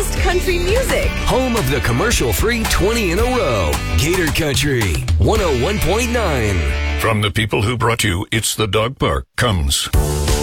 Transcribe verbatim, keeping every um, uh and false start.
best country music. Home of the commercial-free twenty in a row. Gator Country, one oh one point nine. From the people who brought you It's the Dog Park comes